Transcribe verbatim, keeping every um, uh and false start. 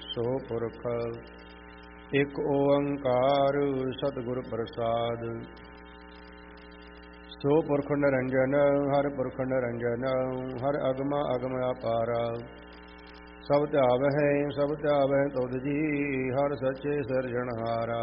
ਸੋ ਪੁਰਖ ਇਕ ਓੰਕਾਰ ਸਤਿਗੁਰ ਪ੍ਰਸਾਦ। ਸੋ ਪੁਰਖ ਨਿਰੰਜਨ ਹਰਿ ਪੁਰਖ ਨਿਰੰਜਨ ਹਰਿ ਅਗਮਾ ਅਗਮ ਅਪਾਰਾ। ਸਭ ਧਿਆਵਹਿ ਸਭ ਧਿਆਵਹਿ ਤੁਧ ਜੀ ਹਰਿ ਸੱਚੇ ਸਿਰਜਣਹਾਰਾ।